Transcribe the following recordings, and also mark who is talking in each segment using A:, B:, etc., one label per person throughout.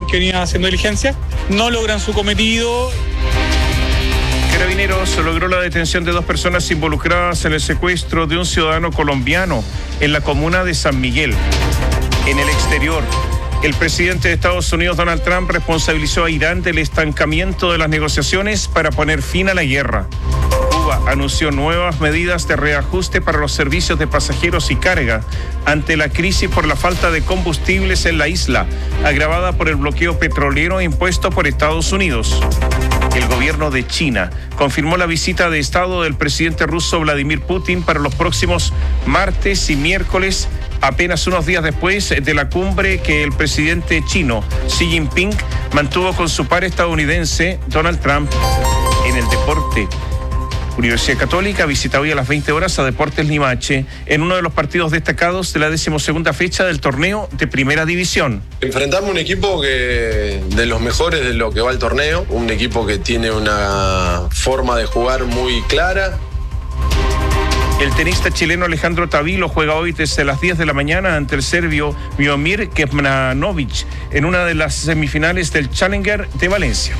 A: porque venían haciendo diligencia, no logran su cometido.
B: Carabineros logró la detención de 2 personas involucradas en el secuestro de un ciudadano colombiano en la comuna de San Miguel. En el exterior, el presidente de Estados Unidos, Donald Trump, responsabilizó a Irán del estancamiento de las negociaciones para poner fin a la guerra. Cuba anunció nuevas medidas de reajuste para los servicios de pasajeros y carga ante la crisis por la falta de combustibles en la isla, agravada por el bloqueo petrolero impuesto por Estados Unidos. El gobierno de China confirmó la visita de Estado del presidente ruso Vladimir Putin para los próximos martes y miércoles, apenas unos días después de la cumbre que el presidente chino Xi Jinping mantuvo con su par estadounidense Donald Trump. En el deporte, Universidad Católica visita hoy a las 20 horas a Deportes Limache en uno de los partidos destacados de la 12ª fecha del torneo de Primera División.
C: Enfrentamos un equipo que de los mejores de lo que va el torneo, un equipo que tiene una forma de jugar muy clara.
B: El tenista chileno Alejandro Tavilo juega hoy desde las 10 de la mañana ante el serbio Miomir Kecmanovic en una de las semifinales del Challenger de Valencia.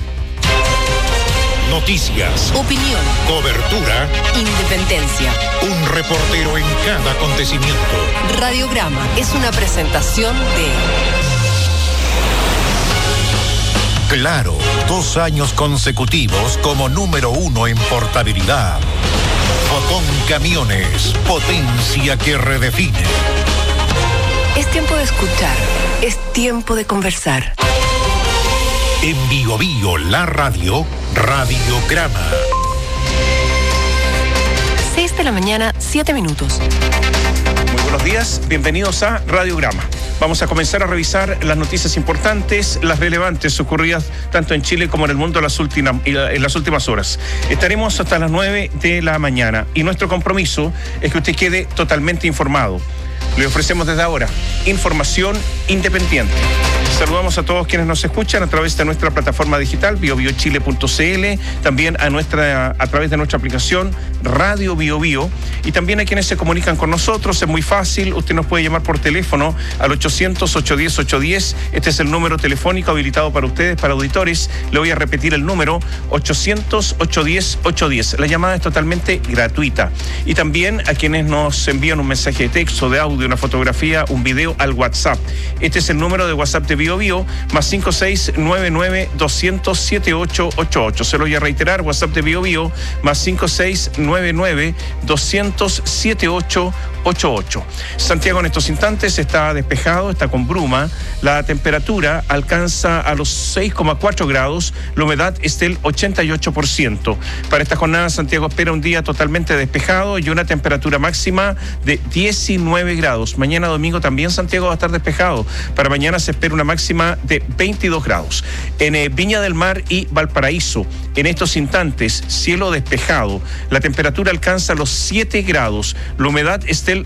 D: Noticias,
E: opinión,
D: cobertura,
E: independencia.
D: Un reportero en cada acontecimiento.
E: Radiograma es una presentación de
D: Claro, 2 años consecutivos como número 1 en portabilidad. Fotón Camiones, potencia que redefine.
E: Es tiempo de escuchar, es tiempo de conversar.
D: En Bio Bio, la radio, Radiograma.
E: 6 de la mañana, 7 minutos.
B: Muy buenos días, bienvenidos a Radiograma. Vamos a comenzar a revisar las noticias importantes, las relevantes ocurridas tanto en Chile como en el mundo en las últimas horas. Estaremos hasta las 9 de la mañana y nuestro compromiso es que usted quede totalmente informado. Le ofrecemos desde ahora información independiente. Saludamos a todos quienes nos escuchan a través de nuestra plataforma digital biobiochile.cl, también a través de nuestra aplicación Radio Bio Bio, y también a quienes se comunican con nosotros. Es muy fácil, usted nos puede llamar por teléfono al 800-810-810. Este es el número telefónico habilitado para ustedes, para auditores. Le voy a repetir el número, 800-810-810. La llamada es totalmente gratuita. Y también a quienes nos envían un mensaje de texto, de audio, una fotografía, un video al WhatsApp. Este es el número de WhatsApp de Bio Bio, más 5699-200-7888. Se lo voy a reiterar, WhatsApp de Bio Bio, más 5699-200-7888. Santiago en estos instantes está despejado, está con bruma. La temperatura alcanza a los 6,4 grados. La humedad es del 88%. Para esta jornada, Santiago espera un día totalmente despejado y una temperatura máxima de 19 grados. Mañana domingo también Santiago va a estar despejado. Para mañana se espera una máxima de 22 grados. En Viña del Mar y Valparaíso, en estos instantes, cielo despejado. La temperatura alcanza los 7 grados. La humedad es del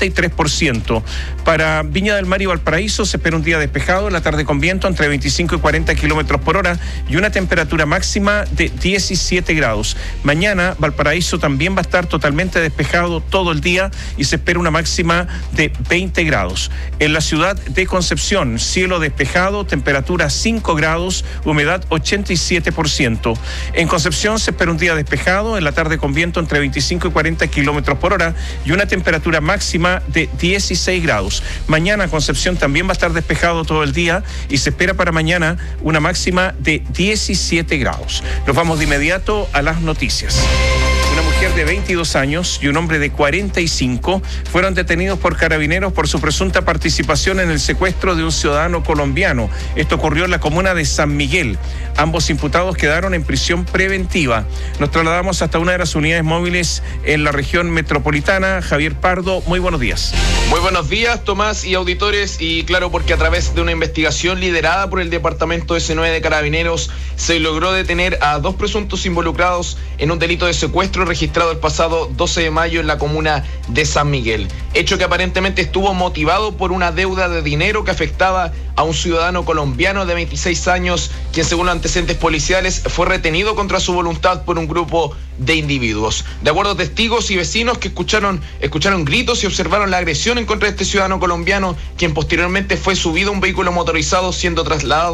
B: 93%. Para Viña del Mar y Valparaíso se espera un día despejado, la tarde con viento entre 25 y 40 kilómetros por hora y una temperatura máxima de 17 grados. Mañana Valparaíso también va a estar totalmente despejado todo el día y se espera una máxima de 20 grados. En la ciudad de Concepción, cielo despejado, temperatura 5 grados, humedad 87%. En Concepción se espera un día despejado, en la tarde con viento entre 25 y 40 kilómetros por hora y una temperatura máxima de 16 grados. Mañana Concepción también va a estar despejado todo el día y se espera para mañana una máxima de 17 grados. Nos vamos de inmediato a las noticias. Una mujer de 22 años y un hombre de 45 fueron detenidos por Carabineros por su presunta participación en el secuestro de un ciudadano colombiano. Esto ocurrió en la comuna de San Miguel. Ambos imputados quedaron en prisión preventiva. Nos trasladamos hasta una de las unidades móviles en la región metropolitana. Javier Pardo, muy buenos días.
F: Muy buenos días, Tomás y auditores. Y claro, porque a través de una investigación liderada por el Departamento S9 de Carabineros se logró detener a 2 presuntos involucrados en un delito de secuestro registrado el pasado 12 de mayo en la comuna de San Miguel. Hecho que aparentemente estuvo motivado por una deuda de dinero que afectaba a un ciudadano colombiano de 26 años, quien según los antecedentes policiales fue retenido contra su voluntad por un grupo de individuos. De acuerdo a testigos y vecinos que escucharon gritos y observaron la agresión en contra de este ciudadano colombiano, quien posteriormente fue subido a un vehículo motorizado siendo trasladado